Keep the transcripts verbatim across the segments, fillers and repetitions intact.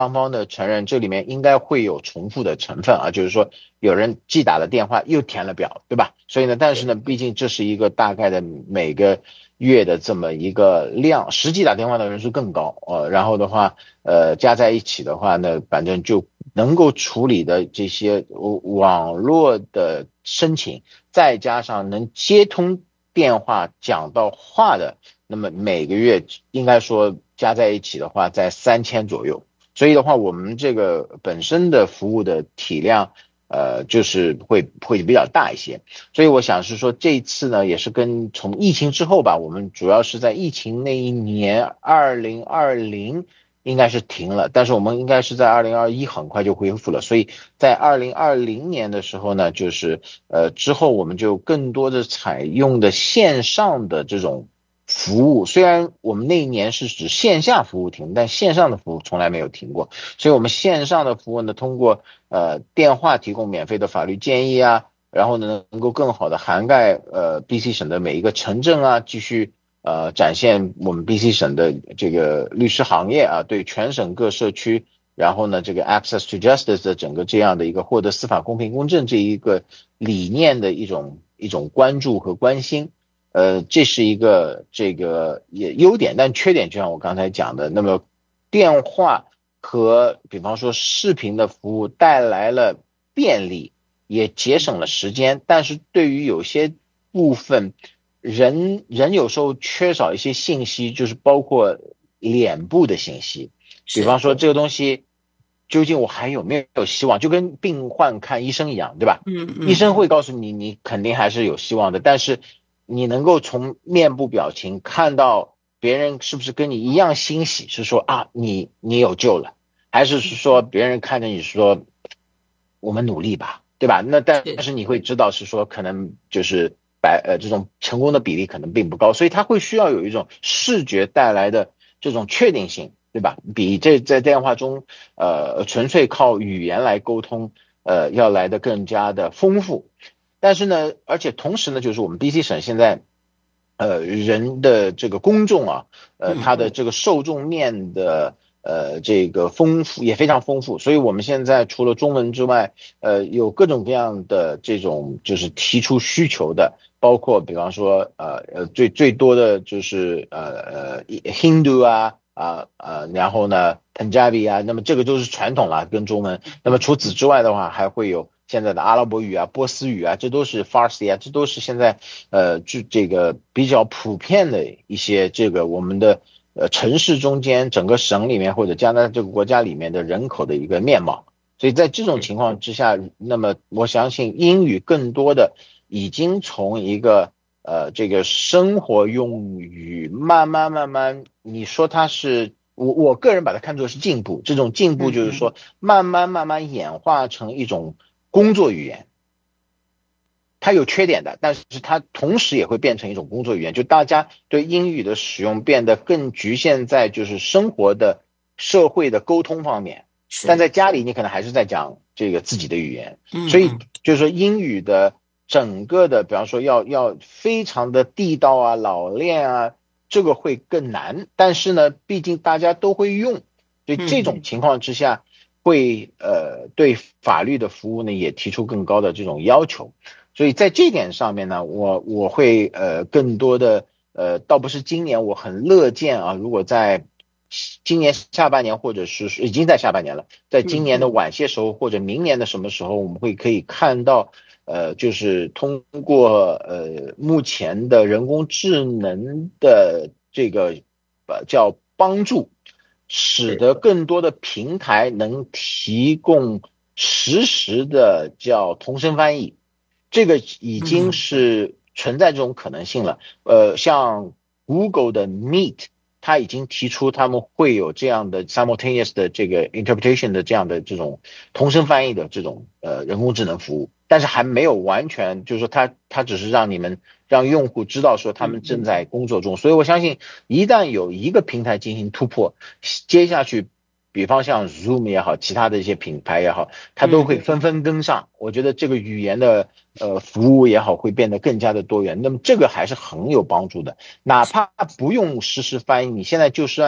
双方的承认这里面应该会有重复的成分啊，就是说有人既打了电话又填了表，对吧？所以呢，但是呢，毕竟这是一个大概的每个月的这么一个量，实际打电话的人数更高，呃，然后的话，呃，加在一起的话呢，反正就能够处理的这些网络的申请，再加上能接通电话讲到话的，那么每个月应该说加在一起的话，在三千左右。所以的话，我们这个本身的服务的体量，呃，就是会会比较大一些。所以我想是说，这一次呢，也是跟从疫情之后吧，我们主要是在疫情那一年，二零二零应该是停了，但是我们应该是在二零二一很快就恢复了。所以在二零二零年的时候呢，就是呃之后我们就更多的采用的线上的这种服务，虽然我们那一年是指线下服务停，但线上的服务从来没有停过。所以我们线上的服务呢，通过呃电话提供免费的法律建议啊，然后呢能够更好的涵盖呃 B C 省的每一个城镇啊，继续呃展现我们 B C 省的这个律师行业啊，对全省各社区，然后呢这个 access to justice 的整个这样的一个获得司法公平公正这一个理念的一种一种关注和关心。呃，这是一个这个也优点，但缺点就像我刚才讲的，那么电话和比方说视频的服务带来了便利，也节省了时间，但是对于有些部分人人有时候缺少一些信息，就是包括脸部的信息，比方是， 说这个东西究竟我还有没有希望，就跟病患看医生一样，对吧？ 嗯医生会嗯嗯， 告诉你，你肯定还是有希望的，但是你能够从面部表情看到别人是不是跟你一样欣喜，是说啊，你你有救了，还是说别人看着你说我们努力吧，对吧？那但是， 是你会知道是说可能就是百呃这种成功的比例可能并不高，所以他会需要有一种视觉带来的这种确定性，对吧？比这在电话中呃纯粹靠语言来沟通呃要来的更加的丰富。但是呢，而且同时呢，就是我们 B C 省现在，呃，人的这个公众啊，呃，他的嗯这个受众面的呃这个丰富也非常丰富，所以我们现在除了中文之外，呃，有各种各样的这种就是提出需求的，包括比方说呃呃最最多的就是呃呃 Hindu 啊啊呃，然后呢 Punjabi 啊，那么这个都是传统了跟中文。那么除此之外的话，还会有现在的阿拉伯语啊、波斯语啊，这都是 Farsi 啊，这都是现在呃就这个比较普遍的一些这个我们的呃城市中间整个省里面或者加拿大这个国家里面的人口的一个面貌。所以在这种情况之下，那么我相信英语更多的已经从一个呃这个生活用语慢慢慢慢，你说它是。我我个人把它看作是进步，这种进步嗯嗯， 就是说，慢慢慢慢演化成一种工作语言，它有缺点的，但是它同时也会变成一种工作语言，就大家对英语的使用变得更局限在就是生活的、社会的沟通方面，但是， 在家里你可能还是在讲这个自己的语言，所以嗯嗯就是说英语的整个的，比方说要要非常的地道啊、老练啊，这个会更难，但是呢，毕竟大家都会用，所以这种嗯情况之下，会呃对法律的服务呢也提出更高的这种要求。所以在这点上面呢，我我会呃更多的呃，倒不是今年，我很乐见啊，如果在今年下半年或者是已经在下半年了，在今年的嗯嗯， 晚些时候或者明年的什么时候，我们会可以看到，呃，就是通过呃目前的人工智能的这个呃叫帮助，使是， 得更多的平台能提供实时的叫同声翻译。这个已经嗯是存在这种可能性了。呃，像 Google 的 Meet，它已经提出他们会有这样的 simultaneous 的这个 interpretation 的这样的这种同声翻译的这种呃人工智能服务，但是还没有完全，就是说它它只是让你们让用户知道说他们嗯嗯， 正在工作中，所以我相信一旦有一个平台进行突破，接下去。比方像 Zoom 也好，其他的一些品牌也好，它都会嗯纷纷跟上。我觉得这个语言的呃服务也好，会变得更加的多元。那么这个还是很有帮助的，哪怕不用实时翻译，你现在就算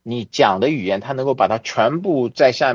你讲的语言它能够把它全部在下